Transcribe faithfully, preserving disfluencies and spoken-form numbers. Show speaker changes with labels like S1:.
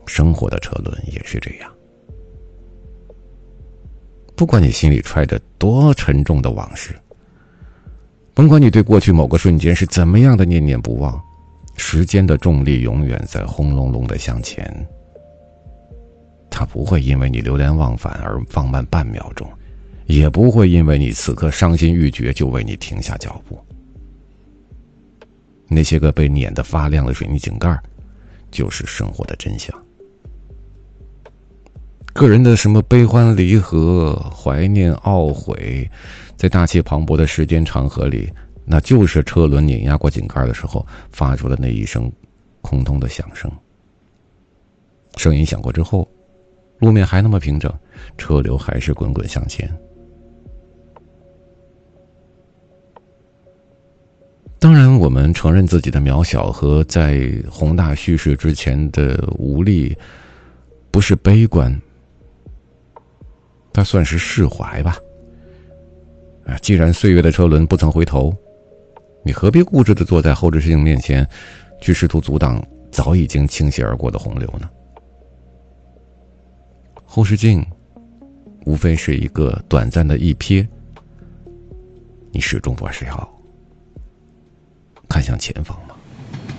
S1: 生活的车轮也是这样。不管你心里揣着多沉重的往事，甭管你对过去某个瞬间是怎么样的念念不忘，时间的重力永远在轰隆隆的向前，它不会因为你流连忘返而放慢半秒钟，也不会因为你此刻伤心欲绝就为你停下脚步。那些个被碾得发亮的水泥井盖，就是生活的真相。个人的什么悲欢离合、怀念懊悔，在大气磅礴的时间长河里，那就是车轮碾压过井盖的时候发出的那一声空洞的响声。声音响过之后，路面还那么平整，车流还是滚滚向前。当然，我们承认自己的渺小和在宏大叙事之前的无力，不是悲观，它算是释怀吧。啊，既然岁月的车轮不曾回头，你何必固执地坐在后视镜面前，去试图阻挡早已经倾泻而过的洪流呢？后视镜无非是一个短暂的一瞥，你始终不是要看向前方吗？